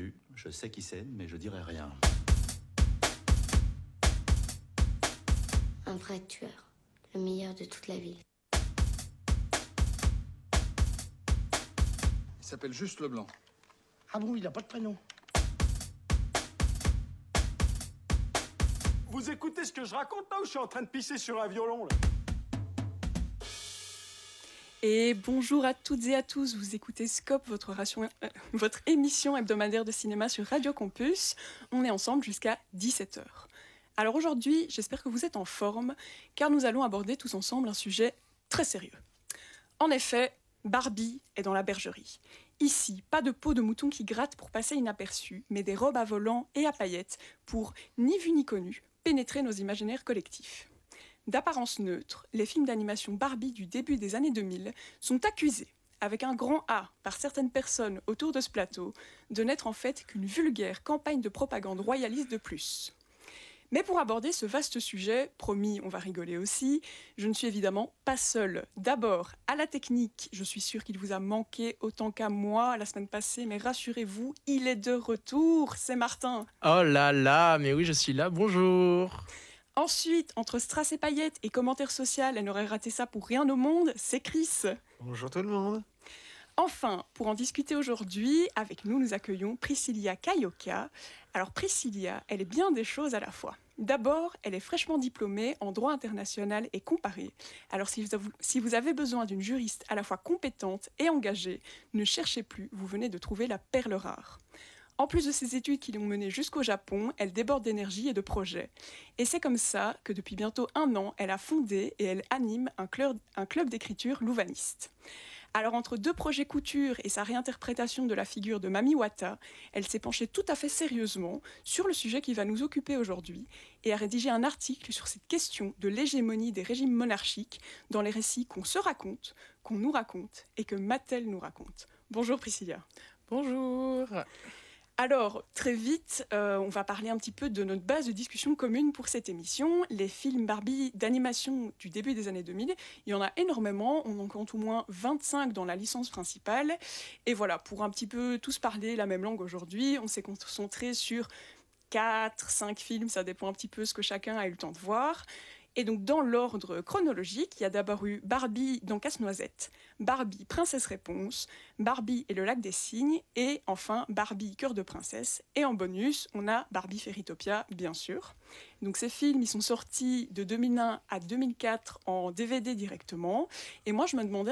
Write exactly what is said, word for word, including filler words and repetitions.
vu, je sais qui c'est, mais je dirai rien. Un vrai tueur, le meilleur de toute la ville. Il s'appelle juste Leblanc. Ah bon, il a pas de prénom. Vous écoutez ce que je raconte là ou je suis en train de pisser sur un violon là? Et bonjour à toutes et à tous, vous écoutez Scope, votre, ration, euh, votre émission hebdomadaire de cinéma sur Radio Campus. On est ensemble jusqu'à dix-sept heures. Alors aujourd'hui, j'espère que vous êtes en forme, car nous allons aborder tous ensemble un sujet très sérieux. En effet, Barbie est dans la bergerie. Ici, pas de peau de mouton qui gratte pour passer inaperçu, mais des robes à volants et à paillettes pour, ni vu ni connu, pénétrer nos imaginaires collectifs. D'apparence neutre, les films d'animation Barbie du début des années deux mille sont accusés, avec un grand A par certaines personnes autour de ce plateau, de n'être en fait qu'une vulgaire campagne de propagande royaliste de plus. Mais pour aborder ce vaste sujet, promis, on va rigoler aussi, je ne suis évidemment pas seule. D'abord, à la technique, je suis sûre qu'il vous a manqué autant qu'à moi la semaine passée, mais rassurez-vous, il est de retour, c'est Martin. Oh là là, mais oui, je suis là, bonjour. Ensuite, entre strass et paillettes et commentaires sociaux, elle n'aurait raté ça pour rien au monde, c'est Chris. Bonjour tout le monde. Enfin, pour en discuter aujourd'hui, avec nous, nous accueillons Priscilla Kayoka. Alors Priscilla, elle est bien des choses à la fois. D'abord, elle est fraîchement diplômée en droit international et comparé. Alors si vous, si vous avez besoin d'une juriste à la fois compétente et engagée, ne cherchez plus, vous venez de trouver la perle rare. En plus de ses études qui l'ont menée jusqu'au Japon, elle déborde d'énergie et de projets. Et c'est comme ça que depuis bientôt un an, elle a fondé et elle anime un club, un club d'écriture louvaniste. Alors entre deux projets couture et sa réinterprétation de la figure de Mami Wata, elle s'est penchée tout à fait sérieusement sur le sujet qui va nous occuper aujourd'hui et a rédigé un article sur cette question de l'hégémonie des régimes monarchiques dans les récits qu'on se raconte, qu'on nous raconte et que Mattel nous raconte. Bonjour Priscilla. Bonjour. Alors, très vite, euh, on va parler un petit peu de notre base de discussion commune pour cette émission. Les films Barbie d'animation du début des années deux mille, il y en a énormément, on en compte au moins vingt-cinq dans la licence principale. Et voilà, pour un petit peu tous parler la même langue aujourd'hui, on s'est concentré sur quatre, cinq films, ça dépend un petit peu ce que chacun a eu le temps de voir. Et donc, dans l'ordre chronologique, il y a d'abord eu Barbie dans Casse-Noisette, Barbie Princesse Réponse, Barbie et le lac des cygnes, et enfin Barbie Cœur de princesse. Et en bonus, on a Barbie Fairytopia, bien sûr. Donc ces films, ils sont sortis de deux mille un à deux mille quatre en D V D directement. Et moi, je me demandais